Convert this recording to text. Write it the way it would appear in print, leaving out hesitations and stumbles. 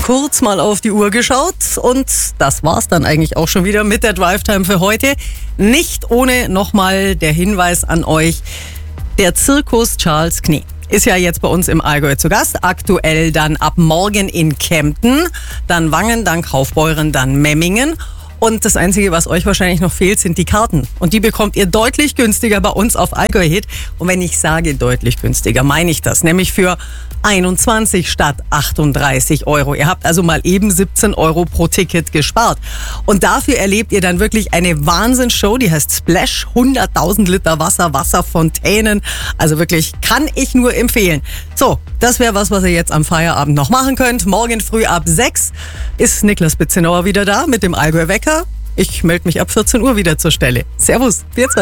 kurz mal auf die Uhr geschaut und das war's dann eigentlich auch schon wieder mit der Drive Time für heute. Nicht ohne nochmal der Hinweis an euch, der Zirkus Charles Knie ist ja jetzt bei uns im Allgäu zu Gast. Aktuell dann ab morgen in Kempten, dann Wangen, dann Kaufbeuren, dann Memmingen. Und das Einzige, was euch wahrscheinlich noch fehlt, sind die Karten. Und die bekommt ihr deutlich günstiger bei uns auf Allgäu Hit. Und wenn ich sage deutlich günstiger, meine ich das. Nämlich für 21 statt 38 €. Ihr habt also mal eben 17 € pro Ticket gespart. Und dafür erlebt ihr dann wirklich eine Wahnsinnsshow, die heißt Splash. 100.000 Liter Wasser, Wasserfontänen. Also wirklich, kann ich nur empfehlen. So, das wäre was ihr jetzt am Feierabend noch machen könnt. Morgen früh ab 6 ist Niklas Bitzenauer wieder da mit dem Allgäu Wecker. Ich melde mich ab 14 Uhr wieder zur Stelle. Servus, 14.